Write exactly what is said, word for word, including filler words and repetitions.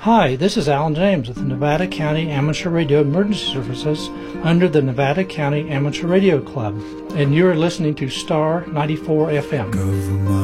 Hi, this is Alan James with the Nevada County Amateur Radio Emergency Services under the Nevada County Amateur Radio Club, and you are listening to Star ninety-four F M.